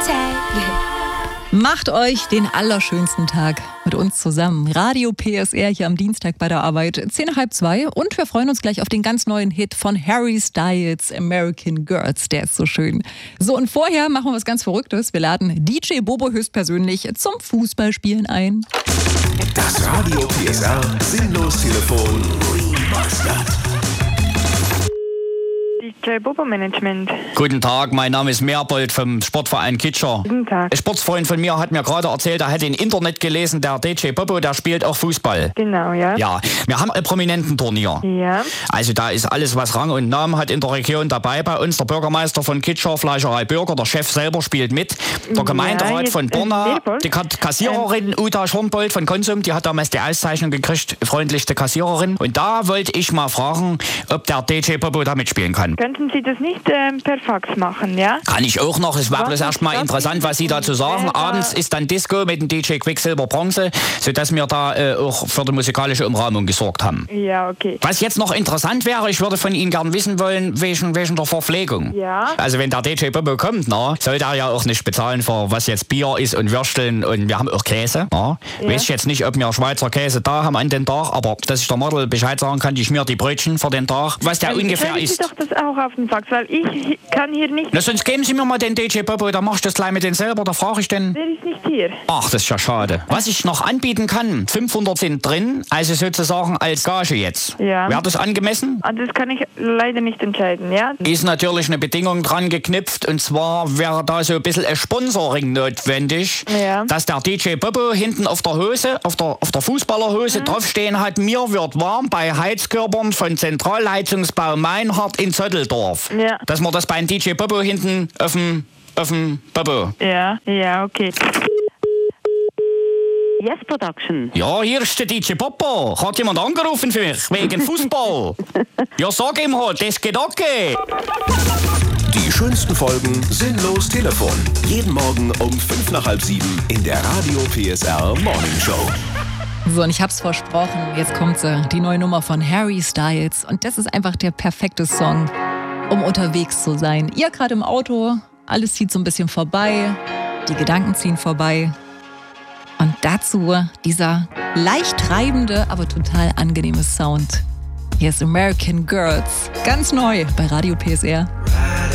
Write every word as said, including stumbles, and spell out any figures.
Macht euch den allerschönsten Tag mit uns zusammen. Radio P S R hier am Dienstag bei der Arbeit. Zehn nach halb zwei. Und wir freuen uns gleich auf den ganz neuen Hit von Harry Styles, American Girls. Der ist so schön. So, und vorher machen wir was ganz Verrücktes. Wir laden D J Bobo höchstpersönlich zum Fußballspielen ein. Das Radio P S R Sinnlos-Telefon remastered. D J Bobo Management. Guten Tag, mein Name ist Merbold vom Sportverein Kitscher. Guten Tag. Ein Sportsfreund von mir hat mir gerade erzählt, er hätte im Internet gelesen, der D J Bobo, der spielt auch Fußball. Genau, ja. Ja, wir haben ein Prominententurnier. Ja. Also da ist alles, was Rang und Namen hat in der Region dabei bei uns. Der Bürgermeister von Kitscher, Fleischerei Bürger, der Chef selber spielt mit. Der Gemeinderat jetzt, von Borna, äh, die Kassiererin ähm. Uta Schornbold von Konsum, die hat damals die Auszeichnung gekriegt, freundlichste Kassiererin. Und da wollte ich mal fragen, ob der D J Bobo da mitspielen kann. Könnten Sie das nicht ähm, per Fax machen, ja? Kann ich auch noch. Es war Was bloß erstmal das? interessant, was Sie dazu sagen. Äh, Abends ist dann Disco mit dem D J Quicksilver Bronze, sodass wir da äh, auch für die musikalische Umrahmung gesorgt haben. Ja, okay. Was jetzt noch interessant wäre, ich würde von Ihnen gern wissen wollen, wegen, wegen der Verpflegung. Ja. Also wenn der D J Bobo kommt, na, soll der ja auch nicht bezahlen für was jetzt Bier ist und Würsteln und wir haben auch Käse. Na. Ja. Weiß ich jetzt nicht, ob wir Schweizer Käse da haben an den Tag, aber dass ich der Model Bescheid sagen kann, ich schmier die Brötchen für den Tag, was der Dann ungefähr stellen Sie ist. doch das auch auf den Fax, weil ich kann hier nicht... Na, sonst geben Sie mir mal den D J Bobo, da mach ich das gleich mit den selber, da frage ich den. Der ist nicht hier. Ach, das ist ja schade. Was ich noch anbieten kann, fünfhundert sind drin, also sozusagen als Gage jetzt. Ja. Wäre das angemessen? Ah, das kann ich leider nicht entscheiden, ja? Ist natürlich eine Bedingung dran geknüpft, und zwar wäre da so ein bisschen ein Sponsoring notwendig, Ja. dass der D J Bobo hinten auf der Hose, auf der, auf der Fußballerhose Mhm. draufstehen hat, mir wird warm bei Heizkörpern von Zentralheizungsbau Meinhardt in Zötteldorf. Ja. Dass man das beim D J Bobo hinten auf dem, auf dem Bobo. Ja, ja, okay. Yes Production. Ja, hier ist der D J Bobo. Hat jemand angerufen für mich, wegen Fußball? Ja, sag ihm halt, das geht okay. Die schönsten Folgen Sinnlos Telefon. Jeden Morgen um fünf nach halb sieben in der Radio P S R Morning Show. So, und ich hab's versprochen, jetzt kommt sie, die neue Nummer von Harry Styles. Und das ist einfach der perfekte Song, um unterwegs zu sein. Ihr gerade im Auto, alles zieht so ein bisschen vorbei, die Gedanken ziehen vorbei. Und dazu dieser leicht treibende, aber total angenehme Sound. Hier ist American Girls, ganz neu bei Radio P S R.